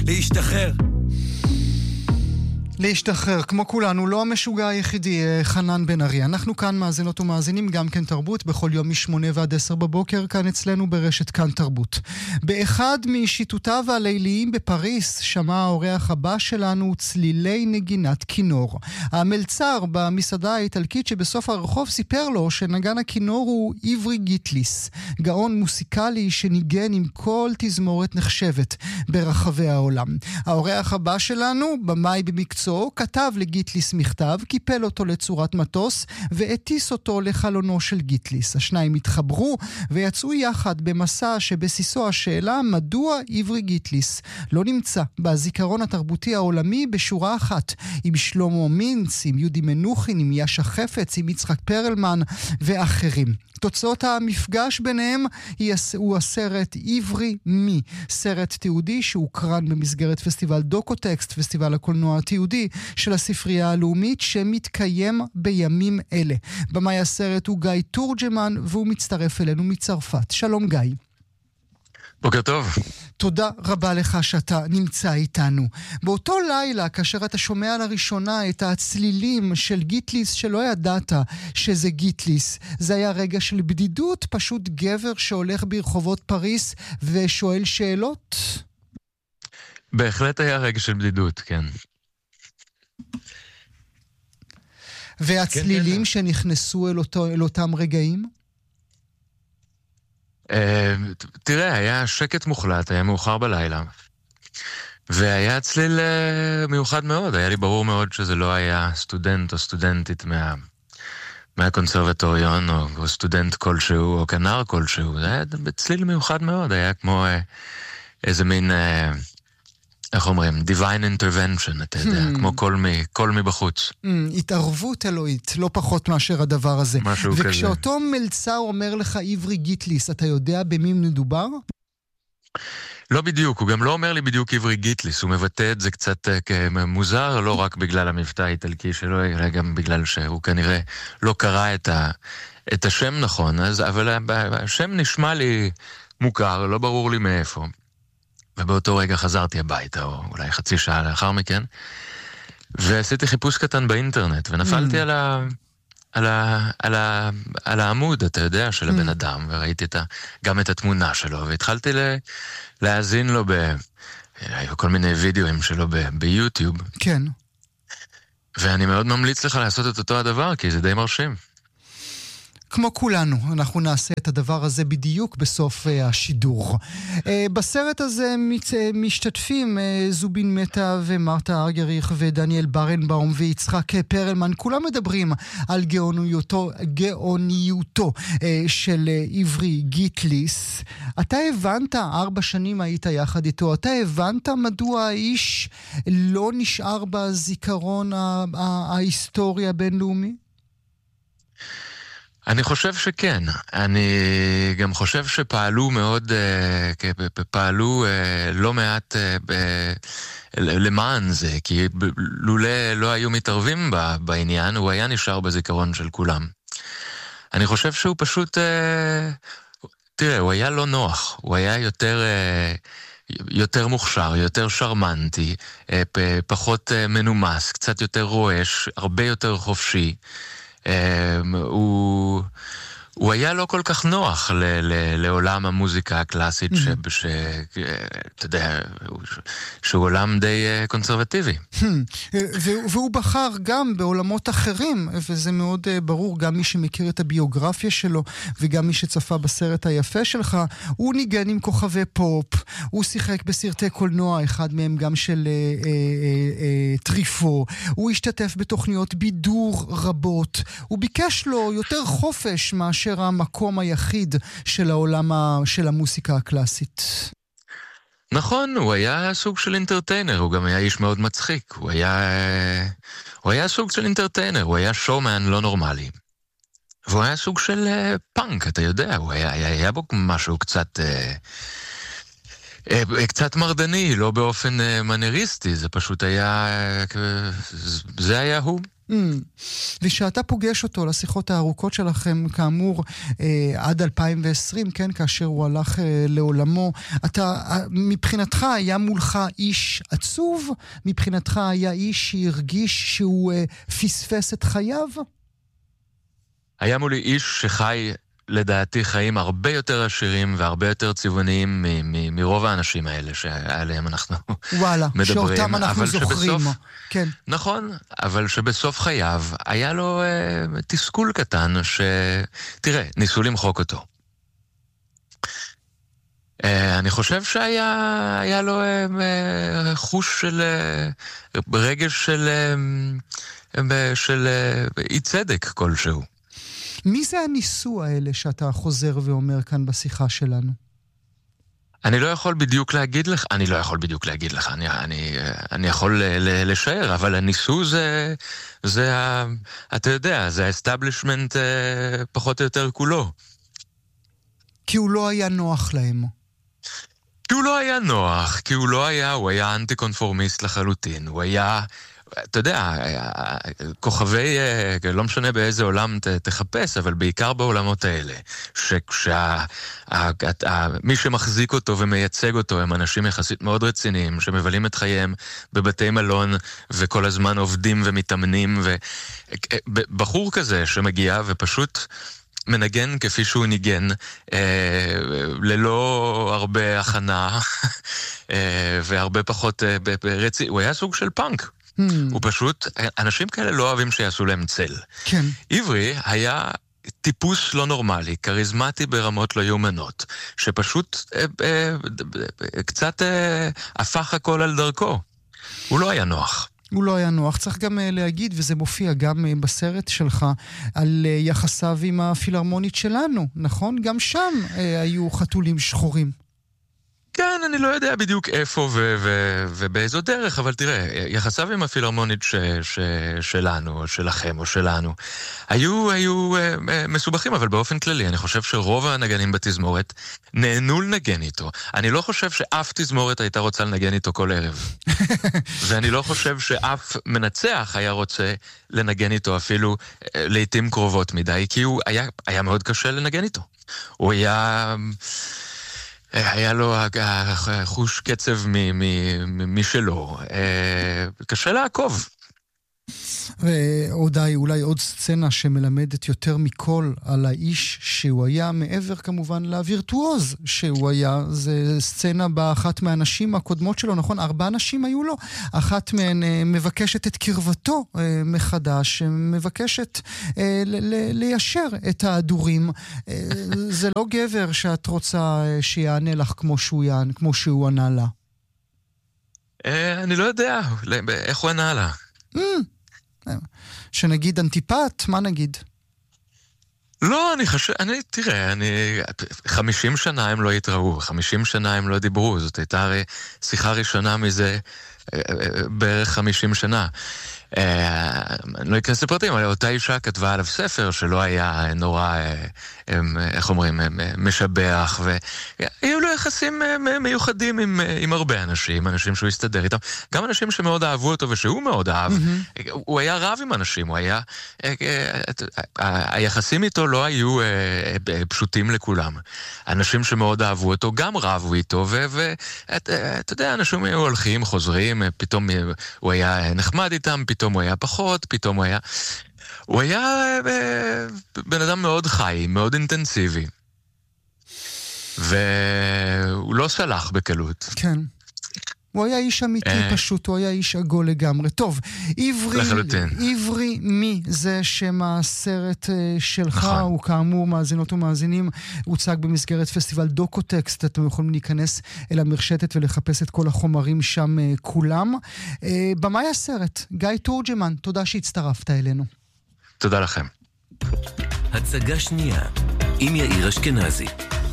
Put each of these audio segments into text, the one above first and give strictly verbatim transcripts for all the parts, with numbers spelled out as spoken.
להשתחרר. להשתחרר, כמו כולנו, לא המשוגע היחידי, חנן בן ארי. אנחנו כאן מאזינות ומאזינים גם כן תרבות, בכל יום משמונה ועד עשר בבוקר, כאן אצלנו ברשת כאן תרבות. באחד משיטותיו הליליים בפריס, שמע האורח הבא שלנו צלילי נגינת כינור. המלצר במסעדה האיטלקית שבסוף הרחוב סיפר לו שנגן הכינור הוא עברי גיטליס, גאון מוסיקלי שניגן עם כל תזמורת נחשבת ברחבי העולם. האורח הבא שלנו, במאי במקצוע, כתב לגיטליס מכתב, קיפל אותו לצורת מטוס והטיס אותו לחלונו של גיטליס. השניים התחברו ויצאו יחד במסע שבסיסו השאלה מדוע עברי גיטליס לא נמצא בזיכרון התרבותי העולמי בשורה אחת עם שלמה מינץ, עם יהודי מנוחין, עם יאשה חפץ, עם יצחק פרלמן ואחרים. תוצאות המפגש ביניהם הוא הסרט עברי מי, סרט תיעודי שהוקרן במסגרת פסטיבל דוקוטקסט, פסטיבל הקולנוע התיעודי של הספרייה הלאומית שמתקיים בימים אלה. במאי הסרט הוא גיא תורג'מן והוא מצטרף אלינו מצרפת. שלום גיא. בוקר טוב. תודה רבה לך שאתה נמצא איתנו. באותו לילה, כאשר אתה שומע לראשונה את הצלילים של גיטליס שלא ידעת שזה גיטליס, זה היה רגע של בדידות, פשוט גבר שהולך ברחובות פריס ושואל שאלות? בהחלט היה רגע של בדידות, כן. והצלילים כן, שנכנסו אל, אותו, אל אותם רגעים? תראה, היה שקט מוחלט, היה מאוחר בלילה, והיה צליל מיוחד מאוד. היה לי ברור מאוד שזה לא היה סטודנט או סטודנטית מה, מהקונסרבטוריון, או, או סטודנט כלשהו, או כנר כלשהו. זה היה צליל מיוחד מאוד, היה כמו איזה מין, איך אומרים, divine intervention, אתה יודע, hmm. כמו כל מי, כל מי בחוץ. Hmm, התערבות אלוהית, לא פחות מאשר הדבר הזה. משהו כזה. וכשאותו מלצר אומר לך עברי גיטליס, אתה יודע במי מדובר? לא בדיוק, הוא גם לא אומר לי בדיוק עברי גיטליס, הוא מבטא את זה קצת מוזר, לא רק בגלל המבטא האיטלקי שלו, אלא גם בגלל שהוא כנראה לא קרא את, ה, את השם נכון, אז, אבל השם נשמע לי מוכר, לא ברור לי מאיפה. ובאותו רגע חזרתי הביתה, או אולי חצי שעה לאחר מכן, ועשיתי חיפוש קטן באינטרנט, ונפלתי mm. על, ה, על, ה, על, ה, על העמוד, אתה יודע, של הבן mm. אדם, וראיתי את ה, גם את התמונה שלו, והתחלתי ל, להאזין לו ב... היו כל מיני וידאוים שלו ב, ביוטיוב. כן. ואני מאוד ממליץ לך לעשות את אותו הדבר, כי זה די מרשים. כמו כולנו, אנחנו נעשה את הדבר הזה בדיוק בסוף uh, השידור. Uh, בסרט הזה מת, uh, משתתפים uh, זובין מטה ומרתה ארגריך ודניאל ברנבאום ויצחק פרלמן. כולם מדברים על גאוניותו, גאוניותו uh, של uh, עברי גיטליס. אתה הבנת, ארבע שנים היית יחד איתו, אתה הבנת מדוע האיש לא נשאר בזיכרון ההיסטוריה הבינלאומי? אני חושב שכן. אני גם חושב שפעלו מאוד, פעלו לא מעט למען זה, כי לולא לא היו מתערבים בעניין, הוא היה נשאר בזיכרון של כולם. אני חושב שהוא פשוט, תראה, הוא היה לא נוח, הוא היה יותר... יותר מוכשר, יותר שרמנטי, פחות מנומס, קצת יותר רועש, הרבה יותר חופשי. הוא, הוא היה לא כל כך נוח ל, ל, לעולם המוזיקה הקלאסית, mm-hmm. ש, ש, אתה יודע, שהוא עולם די קונסרבטיבי. והוא בחר גם בעולמות אחרים, וזה מאוד ברור, גם מי שמכיר את הביוגרפיה שלו, וגם מי שצפה בסרט היפה שלך, הוא ניגן עם כוכבי פופ, הוא שיחק בסרטי קולנוע, אחד מהם גם של אה, אה, אה, טריפו, הוא השתתף בתוכניות בידור רבות, הוא ביקש לו יותר חופש מאשר המקום היחיד של העולם של המוסיקה הקלאסית. נכון, הוא היה סוג של אינטרטיינר, הוא גם היה איש מאוד מצחיק, הוא היה, הוא היה סוג של אינטרטיינר, הוא היה שואומן לא נורמלי. והוא היה סוג של uh, פאנק, אתה יודע, הוא היה, היה, היה בו משהו קצת, uh, uh, קצת מרדני, לא באופן uh, מנריסטי, זה פשוט היה, uh, זה היה הוא. ושאתה פוגש אותו לשיחות הארוכות שלכם, כאמור, עד אלפיים ועשרים, כן, כאשר הוא הלך לעולמו, אתה, מבחינתך היה מולך איש עצוב? מבחינתך היה איש שהרגיש שהוא פספס את חייו? היה מולי איש שחי, לדעתי, חיים הרבה יותר עשירים והרבה יותר צבעוניים מ- מ- מרוב האנשים האלה שעליהם אנחנו וואלה, מדברים. שאותם אנחנו זוכרים. שבסוף, כן. נכון, אבל שבסוף חייו היה לו אה, תסכול קטן ש... תראה, ניסו למחוק אותו. אה, אני חושב שהיה היה לו אה, אה, חוש של... אה, רגש של... אה, של אה, אי צדק כלשהו. מי זה הניסו האלה שאתה חוזר ואומר כאן בשיחה שלנו? אני לא יכול בדיוק להגיד לך, אני לא יכול בדיוק להגיד לך, אני, אני, אני יכול ל, ל, לשער, אבל הניסו זה, זה ה, אתה יודע, זה האסטאבלישמנט פחות או יותר כולו. כי הוא לא היה נוח להם. כי הוא לא היה נוח, כי הוא לא היה, הוא היה אנטי-קונפורמיסט לחלוטין, הוא היה... אתה יודע, כוכבי, לא משנה באיזה עולם תחפש, אבל בעיקר בעולמות האלה, שמי שמחזיק אותו ומייצג אותו הם אנשים יחסית מאוד רציניים, שמבלים את חייהם בבתי מלון, וכל הזמן עובדים ומתאמנים, ובחור כזה שמגיע ופשוט מנגן כפי שהוא ניגן, ללא הרבה הכנה, והרבה פחות רציני, הוא היה סוג של פאנק. Hmm. הוא פשוט, אנשים כאלה לא אוהבים שיעשו להם צל. כן. עברי היה טיפוס לא נורמלי, קריזמטי ברמות לא יומנות, שפשוט אה, אה, אה, קצת אה, הפך הכל על דרכו. הוא לא היה נוח. הוא לא היה נוח. צריך גם uh, להגיד, וזה מופיע גם uh, בסרט שלך, על uh, יחסיו עם הפילהרמונית שלנו, נכון? גם שם uh, היו חתולים שחורים. כן, אני לא יודע בדיוק איפה ו- ו- ובאיזו דרך, אבל תראה, יחסיו עם הפילהרמונית ש- ש- שלנו, או שלכם, או שלנו, היו, היו uh, מסובכים, אבל באופן כללי, אני חושב שרוב הנגנים בתזמורת נהנו לנגן איתו. אני לא חושב שאף תזמורת הייתה רוצה לנגן איתו כל ערב. ואני לא חושב שאף מנצח היה רוצה לנגן איתו אפילו uh, לעתים קרובות מדי, כי הוא היה, היה מאוד קשה לנגן איתו. הוא היה... היה לו חוש קצב משלו. קשה לעקוב. ועוד אולי עוד סצנה שמלמדת יותר מכל על האיש שהוא היה, מעבר כמובן לווירטואוז שהוא היה. זה סצנה באחת מהנשים הקודמות שלו, נכון? ארבע נשים היו לו. אחת מהן מבקשת את קרבתו מחדש, מבקשת ל- ל- ליישר את ההדורים. זה לא גבר שאת רוצה שיענה לך כמו שהוא יענה, כמו שהוא ענה לה. אני לא יודע, איך הוא ענה לה? שנגיד אנטיפט, מה נגיד? לא, אני חושב, אני, תראה, אני, חמישים שנה הם לא התראו, חמישים שנה הם לא דיברו, זאת הייתה הרי שיחה ראשונה מזה בערך חמישים שנה. אני לא אכנס לפרטים, אבל אותה אישה כתבה עליו ספר שלא היה נורא, איך אומרים, משבח, והיו לו יחסים מיוחדים עם, עם הרבה אנשים, אנשים שהוא הסתדר איתם, גם אנשים שמאוד אהבו אותו ושהוא מאוד אהב. Mm-hmm. הוא היה רב עם אנשים, הוא היה, היחסים איתו לא היו פשוטים לכולם. אנשים שמאוד אהבו אותו גם רבו איתו, ואתה יודע, אנשים היו הולכים, חוזרים, פתאום הוא היה נחמד איתם, פתאום הוא היה פחות, פתאום הוא היה... הוא היה בן אדם מאוד חי, מאוד אינטנסיבי. והוא לא סלח בקלות. כן. הוא היה איש אמיתי פשוט, הוא היה איש עגול לגמרי. טוב, עברי, עברי מי זה שם הסרט שלך, הוא כאמור מאזינות ומאזינים, הוצג במסגרת פסטיבל דוקוטקסט, אתם יכולים להיכנס אל המרשתת ולחפש את כל החומרים שם כולם. במאי הסרט, גיא תורג'מן, תודה שהצטרפת אלינו. תודה לכם. הצגה שנייה, עם יאיר אשכנזי.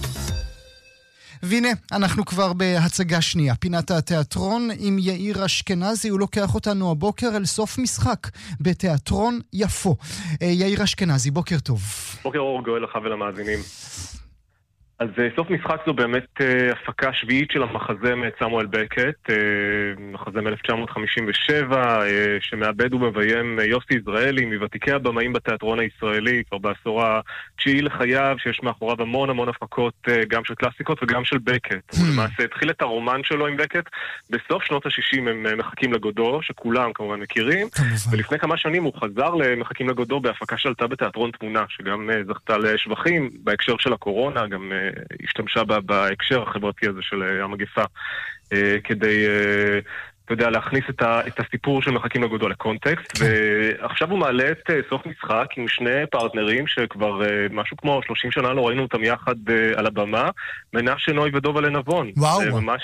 והנה, אנחנו כבר בהצגה שנייה, פינת התיאטרון עם יאיר אשכנזי, הוא לוקח אותנו הבוקר אל סוף משחק בתיאטרון יפו. יאיר אשכנזי, בוקר טוב. בוקר אור גואל לך ולמאזינים. אז סוף משחק זו באמת הפקה שביעית של המחזה מאת סמואל בקט, מחזה מ-אלף תשע מאות חמישים ושבע, שמאבד ומביים יוסי יזרעאלי, מוותיקי הבמאים בתיאטרון הישראלי, כבר בעשור התשיעי לחייו, שיש מאחוריו המון המון הפקות, גם של קלאסיקות וגם של בקט. הוא למעשה התחיל את הרומן שלו עם בקט, בסוף שנות ה-שישים הם מחכים לגודו, שכולם כמובן מכירים, ולפני כמה שנים הוא חזר למחכים לגודו בהפקה שעלתה בתיאטרון תמונה, שגם זכתה לשבחים בהקשר של הקורונה, גם השתמשה בה בהקשר החברתי הזה של המגפה, כדי, אתה יודע, להכניס את, ה, את הסיפור של מחכים לגודו לקונטקסט, ועכשיו הוא מעלה את סוף משחק עם שני פרטנרים שכבר משהו כמו שלושים שנה לא ראינו אותם יחד על הבמה, מנשה נוי ודובה לנבון. וואו. ממש...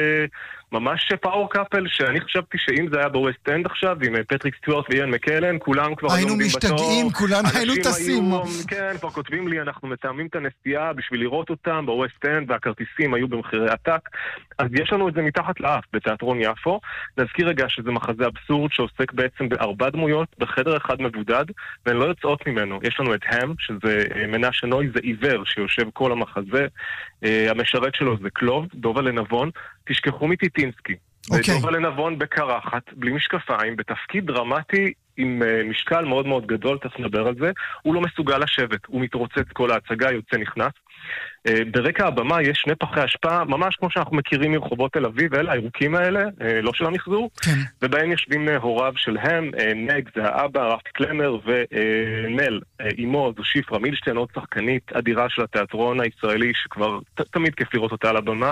ממש פאור קאפל, שאני חשבתי שאם זה היה בווסט אנד עכשיו, עם פטריק סטיוארט ואיין מקלן, כולם כבר היינו משתגעים, כולם היינו טסים. כן, כבר כותבים לי, אנחנו מתאמים את הנסיעה בשביל לראות אותם בווסט אנד, והכרטיסים היו במחירי עתק. אז יש לנו את זה מתחת לאף, בתיאטרון יפו. נזכיר רגע שזה מחזה אבסורד שעוסק בעצם בארבע דמויות, בחדר אחד מבודד, והן לא יוצאות ממנו. יש לנו את הם, שזה מנשה נוי, זה עיוור שיושב כל המחזה. המשרת שלו זה קלוב, דובה לנבון. תשכחו מטיטינסקי. Okay. דובה לנבון בקרחת, בלי משקפיים, בתפקיד דרמטי עם uh, משקל מאוד מאוד גדול, תכף נדבר על זה. הוא לא מסוגל לשבת, הוא מתרוצץ כל ההצגה, יוצא נכנס. Uh, ברקע הבמה יש שני פחי השפעה, ממש כמו שאנחנו מכירים מרחובות תל אביב, אלה הירוקים האלה, uh, לא של המחזור, כן. ובהם יושבים uh, הוריו של הם, uh, נג זה האבא, רפי קלמר, ונל, uh, אימו, זו שיפרה מילשטיין, עוד שחקנית אדירה של התיאטרון הישראלי, שכבר ת- תמיד כיף לראות אותה על הבמה,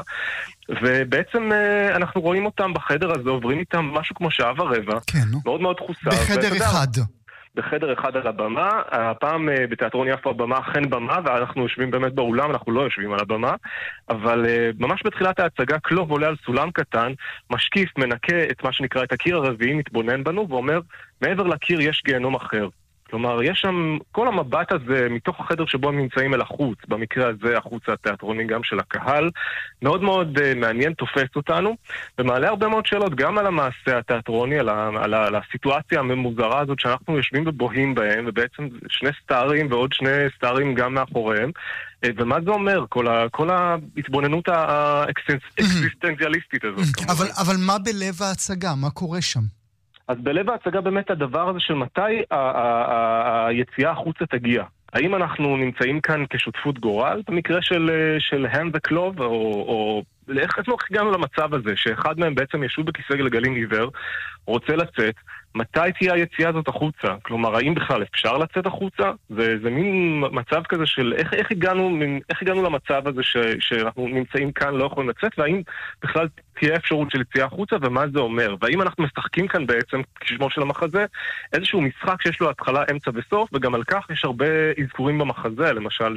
ובעצם uh, אנחנו רואים אותם בחדר הזה, עוברים איתם משהו כמו שעה ורבע, כן, מאוד מאוד חוסר. בחדר ו- אחד. בחדר אחד על הבמה, הפעם בתיאטרון יפו הבמה אכן במה, ואנחנו יושבים באמת באולם, אנחנו לא יושבים על הבמה, אבל ממש בתחילת ההצגה קלוב עולה על סולם קטן, משקיף, מנקה את מה שנקרא את הקיר הרביעי, מתבונן בנו ואומר, מעבר לקיר יש גיהנום אחר. כלומר, יש שם, כל המבט הזה מתוך החדר שבו הם נמצאים אל החוץ, במקרה הזה החוץ התיאטרוני גם של הקהל, מאוד מאוד uh, מעניין, תופס אותנו, ומעלה הרבה מאוד שאלות גם על המעשה התיאטרוני, על, ה, על, ה, על הסיטואציה הממוזרה הזאת שאנחנו יושבים ובוהים בהם, ובעצם שני סטארים ועוד שני סטארים גם מאחוריהם, uh, ומה זה אומר, כל, ה, כל ההתבוננות האקסיסטנציאליסטית הזאת. אבל, אבל מה בלב ההצגה? מה קורה שם? אז בלב ההצגה באמת הדבר הזה של מתי היציאה החוצה תגיע. האם אנחנו נמצאים כאן כשותפות גורל, במקרה של, של הם וקלוב, או, או איך אנחנו הגענו למצב הזה, שאחד מהם בעצם ישוב בכיסא גלגלים עיוור, רוצה לצאת, מתי תהיה היציאה הזאת החוצה? כלומר, האם בכלל אפשר לצאת החוצה? זה, זה מין מצב כזה של איך, איך, הגענו, איך הגענו למצב הזה ש, שאנחנו נמצאים כאן, לא יכולים לצאת, והאם בכלל תהיה אפשרות של יציאה החוצה, ומה זה אומר? והאם אנחנו משחקים כאן בעצם, כשמו של המחזה, איזשהו משחק שיש לו התחלה, אמצע וסוף, וגם על כך יש הרבה אזכורים במחזה, למשל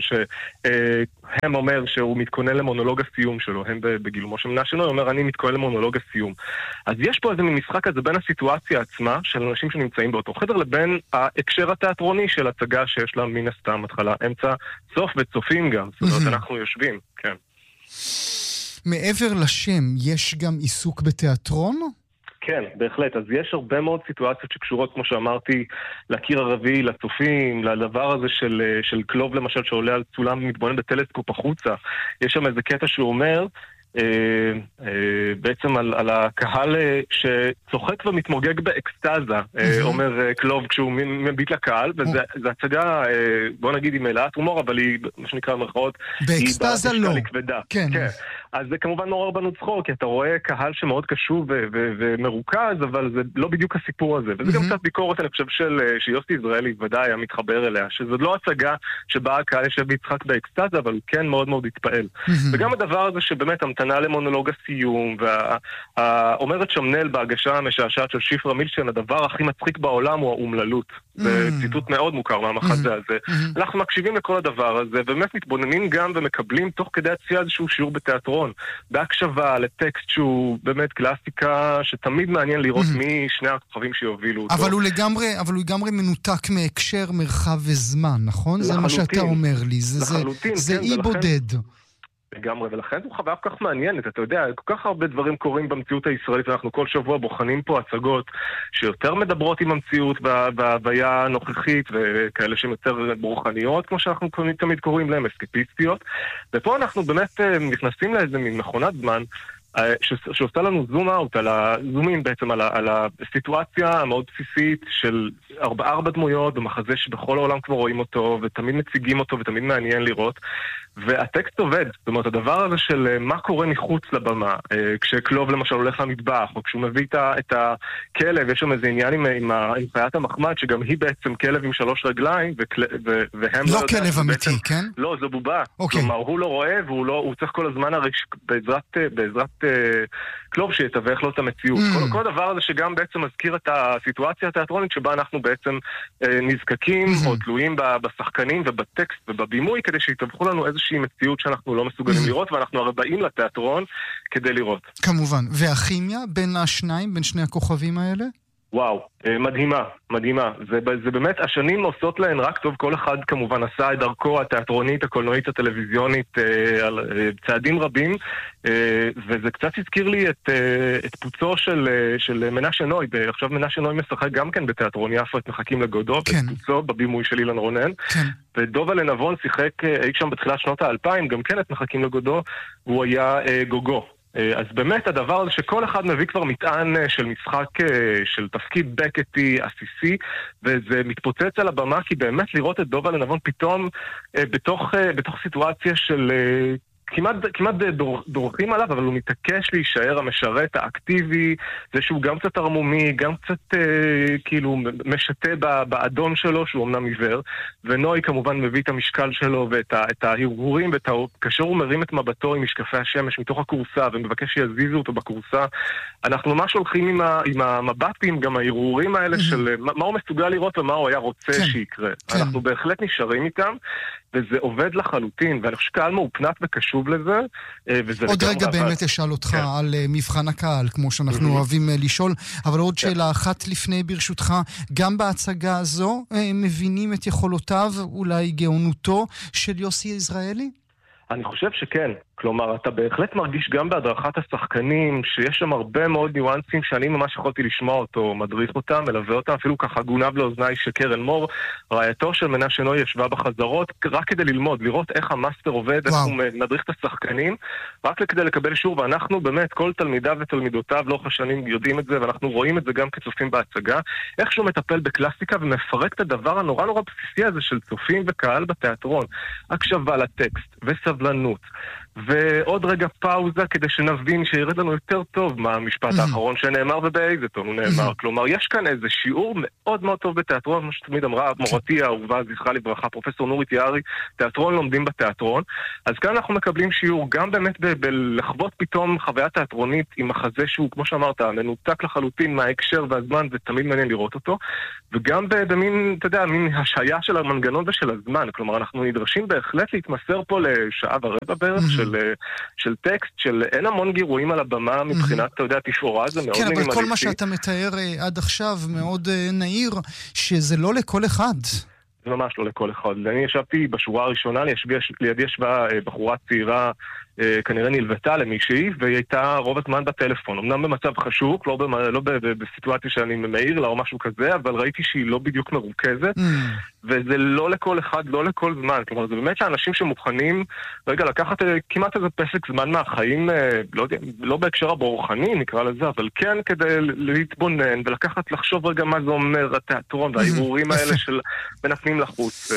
שהם אומר שהוא מתכונן למונולוג הסיום שלו, הם בגילומו של מנשה נוי, אומר אני מתכונן למונולוג הסיום. אז יש פה איזה משחק הזה בין הסיטואציה עצמה, של אנשים שנמצאים באותו חדר, לבין ההקשר התיאטרוני של הצגה שיש לה מן הסתם התחלה, אמצע, סוף וצופים גם. זאת אומרת, אנחנו יושבים, כן. מעבר לשם, יש גם עיסוק בתיאטרון? כן, בהחלט. אז יש הרבה מאוד סיטואציות שקשורות, כמו שאמרתי, לקיר הרביעי, לצופים, לדבר הזה של, של קלוב למשל, שעולה על צולם ומתבונן בטלסקופ החוצה. יש שם איזה קטע שהוא אומר, בעצם על, על הקהל שצוחק ומתמוגג באקסטאזה, אומר קלוב כשהוא מביט לקהל, וזו הצגה, בוא נגיד, היא מלאת הומור, אבל היא, מה שנקרא במרכאות, באקסטאזה לא. כן. כן. אז זה כמובן מעורר בנו צחוק, כי אתה רואה קהל שמאוד קשוב ומרוכז, אבל זה לא בדיוק הסיפור הזה. וזה גם קצת ביקורת, אני חושב, שיוסי יזרעאלי ודאי היה מתחבר אליה, שזו לא הצגה שבה הקהל ישב ויצחק באקסטאזה, אבל הוא כן מאוד מאוד התפעל. וגם הדבר הזה שבאמת המתנה למונולוג הסיום, ואומרת שמנל בהגשה המשעשעת של שיפרה מילשטיין, הדבר הכי מצחיק בעולם הוא האומללות. זה ציטוט מאוד מוכר מהמחזה הזה. אנחנו מקשיבים לכל הדבר הזה, ובאמת מתבוננים גם ומקבלים תוך כדי הצפייה איזשהו שיעור בתיאטרון, בהקשבה לטקסט שהוא באמת קלאסיקה, שתמיד מעניין לראות מי שני הכוכבים שיובילו אותו. אבל הוא לגמרי, אבל הוא לגמרי מנותק מהקשר, מרחב וזמן, נכון? זה מה שאתה אומר לי. זה אי בודד. לגמרי, ולכן זו חוויה כל כך מעניינת, אתה יודע, כל כך הרבה דברים קורים במציאות הישראלית, ואנחנו כל שבוע בוחנים פה הצגות שיותר מדברות עם המציאות בהוויה הנוכחית, וכאלה שהן יותר רוחניות, כמו שאנחנו תמיד קוראים להם, אסקפיסטיות, ופה אנחנו באמת נכנסים לאיזה מין מכונת זמן, שעושה לנו זום אאוט, על הזומים בעצם, על, על הסיטואציה המאוד בסיסית של ארבע, ארבע דמויות במחזה שבכל העולם כבר רואים אותו, ותמיד מציגים אותו, ותמיד מעניין לראות, והטקסט עובד. זאת אומרת, הדבר הזה של מה קורה מחוץ לבמה, כשקלוב למשל הולך למטבח, או כשהוא מביא את הכלב, יש שם איזה עניין עם, עם, עם חיית המחמד, שגם היא בעצם כלב עם שלוש רגליים, וכל, ו, והם לא לא כלב אמיתי, בעצם, כן? לא, זו בובה. Okay. כלומר, הוא לא רואה, והוא לא, הוא צריך כל הזמן הרי בעזרת, בעזרת קלוב שיתווך לו את המציאות. Mm. כל, כל הדבר הזה שגם בעצם מזכיר את הסיטואציה התיאטרונית שבה אנחנו בעצם אה, נזקקים mm-hmm. או תלויים בשחקנים ובטקסט ובבימוי כדי שיתווכו לנו איזושהי מציאות שאנחנו לא מסוגלים mm-hmm. לראות, ואנחנו הרי באים לתיאטרון כדי לראות. כמובן. והכימיה בין השניים, בין שני הכוכבים האלה? וואו, מדהימה, מדהימה. זה, זה באמת, השנים עושות להן רק טוב, כל אחד כמובן עשה את דרכו התיאטרונית, הקולנועית, הטלוויזיונית, על צעדים רבים, וזה קצת הזכיר לי את, את פוצו של, של מנשה נוי. עכשיו מנשה נוי משחק גם כן בתיאטרון יפו, את מחכים לגודו, כן. ואת פוצו בבימוי של אילן רונן. כן. ודובה לנבון שיחק אי שם בתחילת שנות האלפיים, גם כן את מחכים לגודו, והוא היה גוגו. אז באמת הדבר הזה שכל אחד מביא כבר מטען של משחק, של תפקיד בקטי, עסיסי, וזה מתפוצץ על הבמה, כי באמת לראות את דובה לנבון פתאום בתוך, בתוך סיטואציה של כמעט, כמעט דור, דורכים עליו, אבל הוא מתעקש להישאר המשרת האקטיבי, זה שהוא גם קצת הרמומי, גם קצת אה, כאילו משתה באדון שלו, שהוא אמנם עיוור, ונוי כמובן מביא את המשקל שלו ואת ה, את ההרהורים, ואת ה, כאשר הוא מרים את מבטו עם משקפי השמש מתוך הקורסה, ומבקש שיזיזו אותו בקורסה, אנחנו ממש הולכים עם, ה, עם המבטים, גם ההרהורים האלה mm-hmm. של מה, מה הוא מסוגל לראות ומה הוא היה רוצה כן. שיקרה. כן. אנחנו בהחלט נשארים איתם, וזה עובד לחלוטין, ואני חושב שקהל מאופנת וקשוב לזה, וזה עוד רגע עבד. באמת אשאל אותך כן. על מבחן הקהל, כמו שאנחנו mm-hmm. אוהבים לשאול, אבל עוד כן. שאלה אחת לפני ברשותך, גם בהצגה הזו מבינים את יכולותיו, אולי גאונותו של יוסי יזרעאלי? אני חושב שכן. כלומר, אתה בהחלט מרגיש גם בהדרכת השחקנים, שיש שם הרבה מאוד ניואנסים שאני ממש יכולתי לשמוע אותו, מדריך אותם, מלווה אותם, אפילו ככה גונב לאוזניי שקרן מור, רעייתו של מנשה נוי ישבה בחזרות, רק כדי ללמוד, לראות איך המאסטר עובד, איך הוא מדריך את השחקנים, רק כדי לקבל אישור, ואנחנו באמת, כל תלמידיו ותלמידותיו לאורך השנים יודעים את זה, ואנחנו רואים את זה גם כצופים בהצגה, איך שהוא מטפל בקלאסיקה ומפרק את הדבר הנורא נורא בסיסי הזה של צופים וקהל בתיאטרון, הקשבה לטקסט וסבלנות. ועוד רגע פאוזה כדי שנבין שירד לנו יותר טוב מה המשפט האחרון שנאמר ובאיזה טון הוא נאמר. כלומר, יש כאן איזה שיעור מאוד מאוד טוב בתיאטרון, כמו שתמיד אמרה מורתי האהובה, זכרה לברכה, פרופסור נורית יערי, תיאטרון לומדים בתיאטרון. אז כאן אנחנו מקבלים שיעור גם באמת בלחוות פתאום חוויה תיאטרונית עם מחזה שהוא, כמו שאמרת, מנותק לחלוטין מההקשר והזמן, ותמיד מעניין לראות אותו, וגם במין, אתה יודע, מין השהיה של המנגנון ושל הזמן. כלומר, אנחנו נדרשים בהחלט להתמסר פה לשעה ורבע בערך של, של טקסט, של אין המון גירויים על הבמה מבחינת, אתה יודע, תפאורה, זה מאוד מינימליסטי. כן, אבל כל מה שאתה מתאר עד עכשיו מאוד נעיר, שזה לא לכל אחד. זה ממש לא לכל אחד. אני ישבתי בשורה הראשונה, לידי ישבה בחורה צעירה, כנראה נלוותה למישהי, והיא הייתה רוב הזמן בטלפון. אמנם במצב חשוק, לא, במ... לא ב... בסיטואציה שאני מעיר לה או משהו כזה, אבל ראיתי שהיא לא בדיוק מרוכזת, mm. וזה לא לכל אחד, לא לכל זמן. כלומר, זה באמת לאנשים שמוכנים, רגע, לקחת כמעט איזה פסק זמן מהחיים, לא, יודע, לא בהקשר הברוחני, נקרא לזה, אבל כן כדי להתבונן, ולקחת לחשוב רגע מה זה אומר התיאטרון, והעיבורים האלה של בין הפנים לחוץ.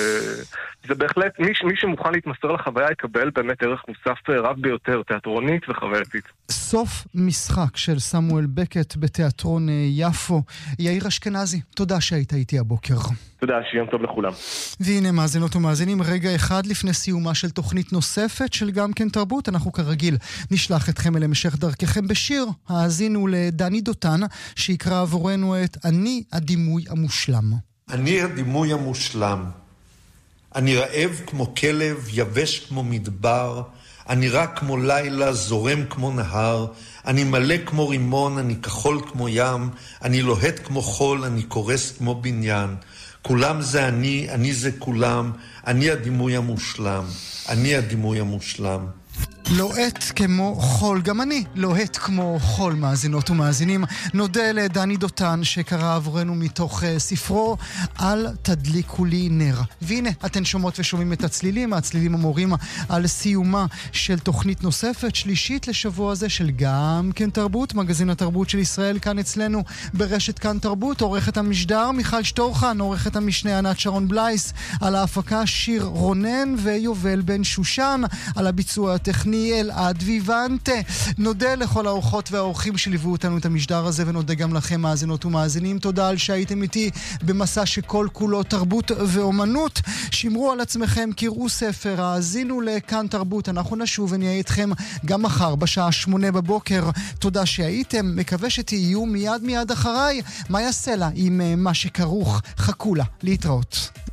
זה בהחלט, מי, מי שמוכן להתמסר לחוויה יקבל באמת ערך מוסף רב ביותר, תיאטרונית וחווייתית. סוף משחק של סמואל בקט בתיאטרון יפו. יאיר אשכנזי, תודה שהיית איתי הבוקר. תודה, שיום טוב לכולם. והנה מאזינות ומאזינים, רגע אחד לפני סיומה של תוכנית נוספת של גם כן תרבות, אנחנו כרגיל נשלח אתכם אל המשך דרככם בשיר. האזינו לדני דותן שיקרא עבורנו את אני הדימוי המושלם. אני הדימוי המושלם. אני רעב כמו כלב, יבש כמו מדבר, אני רק כמו לילה, זורם כמו נהר, אני מלא כמו רימון, אני כחול כמו ים, אני לוהט כמו חול, אני קורס כמו בניין. כולם זה אני, אני זה כולם, אני הדימוי המושלם, אני הדימוי המושלם. לוהט כמו חול, גם אני לוהט כמו חול, מאזינות ומאזינים. נודה לדני דותן שקרא עבורנו מתוך uh, ספרו אל תדליקו לי נר. והנה, אתן שומעות ושומעים את הצלילים, הצלילים המורים על סיומה של תוכנית נוספת, שלישית לשבוע הזה של גם כן תרבות, מגזין התרבות של ישראל כאן אצלנו ברשת כאן תרבות. עורכת המשדר מיכל שטורחן, עורכת המשנה ענת שרון בלייס, על ההפקה שיר רונן ויובל בן שושן, על הביצוע הטכני אלעד ויוונטה. נודה לכל האורחות והאורחים שליוו אותנו את המשדר הזה, ונודה גם לכם מאזינות ומאזינים. תודה על שהייתם איתי במסע שכל כולו תרבות ואומנות. שמרו על עצמכם, קראו ספר, האזינו לכאן תרבות. אנחנו נשוב ונהיה איתכם גם מחר בשעה שמונה בבוקר. תודה שהייתם, מקווה שתהיו מיד מיד אחריי. מה יעשה לה עם מה שכרוך? חכו לה, להתראות.